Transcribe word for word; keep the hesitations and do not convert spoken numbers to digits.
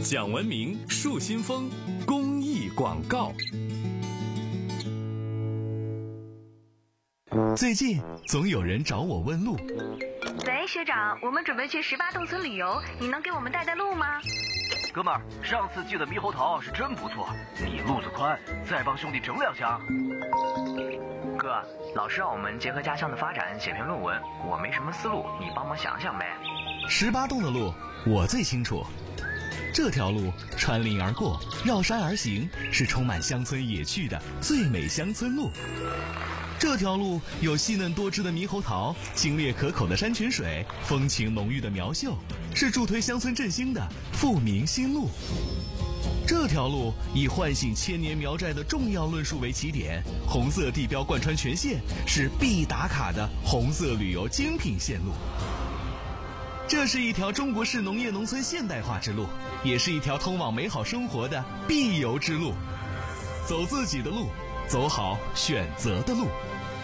讲文明树新风公益广告。最近总有人找我问路。 喂，学长，我们准备去十八洞村旅游，你能给我们带带路吗？ 哥们儿，上次寄的猕猴桃是真不错，你路子宽，再帮兄弟整两箱。 哥，老师让我们结合家乡的发展写篇论文，我没什么思路，你帮忙想想呗。 十八洞的路我最清楚，这条路穿林而过，绕山而行，是充满乡村野趣的最美乡村路。这条路有细嫩多汁的猕猴桃，清冽可口的山泉水，风情浓郁的苗秀，是助推乡村振兴的富民新路。这条路以唤醒千年苗寨的重要论述为起点，红色地标贯穿全线，是必打卡的红色旅游精品线路。这是一条中国式农业农村现代化之路，也是一条通往美好生活的必游之路。走自己的路，走好选择的路。